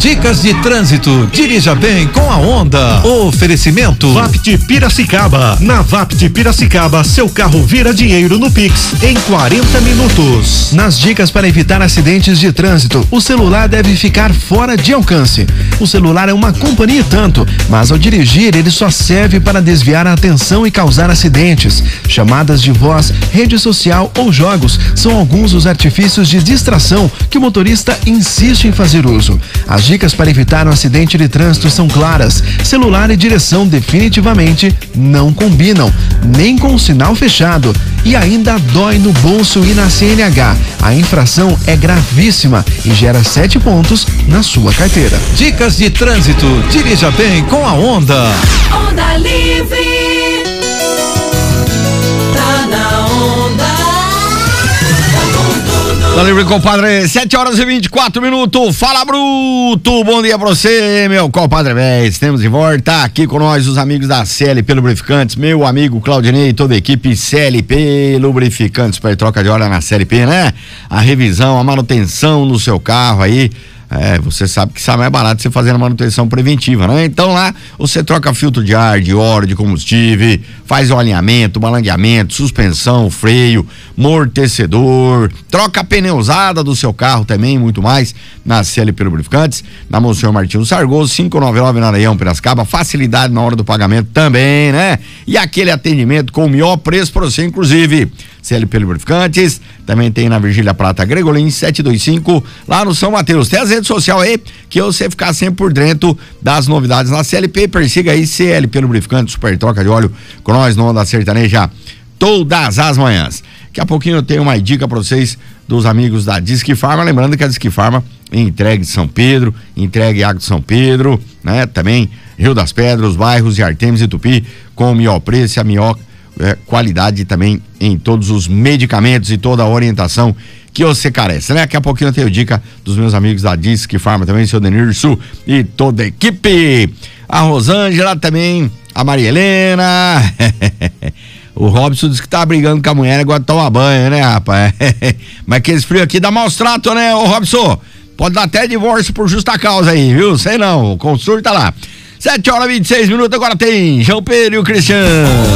Dicas de trânsito. Dirija bem com a Honda. Oferecimento Vapt Piracicaba. Na Vapt Piracicaba, seu carro vira dinheiro no Pix em 40 minutos. Nas dicas para evitar acidentes de trânsito, o celular deve ficar fora de alcance. O celular é uma companhia e tanto, mas ao dirigir ele só serve para desviar a atenção e causar acidentes. Chamadas de voz, rede social ou jogos são alguns dos artifícios de distração que o motorista insiste em fazer uso. As dicas para evitar um acidente de trânsito são claras. Celular e direção definitivamente não combinam, nem com o sinal fechado. E ainda dói no bolso e na CNH. A infração é gravíssima e gera 7 pontos na sua carteira. Dicas de trânsito. Dirija bem com a Honda. Onda Livre. Tá na onda. Tá livre, compadre. 7h24. Fala, Bruto. Bom dia pra você, meu compadre velho. Temos de volta aqui com nós os amigos da CLP Lubrificantes. Meu amigo Claudinei e toda a equipe CLP Lubrificantes para troca de óleo na CLP, né? A revisão, a manutenção no seu carro aí. Você sabe que sai mais barato você fazer a manutenção preventiva, né? Então lá você troca filtro de ar, de óleo, de combustível, faz o alinhamento, balanceamento, suspensão, freio, amortecedor, troca a pneu usada do seu carro também, muito mais na CLP Lubrificantes, na Monsenhor Martinho Sargoso, 599 na Areião, Piracicaba, facilidade na hora do pagamento também, né? E aquele atendimento com o melhor preço para você, inclusive. CLP Lubrificantes, também tem na Virgília Prata Gregolin 725, lá no São Mateus. Tem as redes sociais aí, que você ficar sempre por dentro das novidades na CLP, persiga aí CLP Lubrificantes, super troca de óleo com nós no Onda Sertaneja, todas as manhãs. Daqui a pouquinho eu tenho uma dica pra vocês dos amigos da Disque Farma, lembrando que a Disque Farma entregue de São Pedro, entregue Água de São Pedro, né? Também Rio das Pedras, bairros de Artemis e Tupi, com o melhor preço e a melhor qualidade também em todos os medicamentos e toda a orientação que você carece, né? Daqui a pouquinho eu tenho dica dos meus amigos da Disque Farma também, seu Denirson e toda a equipe. A Rosângela também, a Maria Helena. O Robson disse que tá brigando com a mulher, agora toma banho, né, rapaz? Mas que esse frio aqui dá maus tratos, né, ô Robson? Pode dar até divórcio por justa causa aí, viu? Sei não, o consultor tá lá. 7h26, agora tem João Pedro e o Cristiano.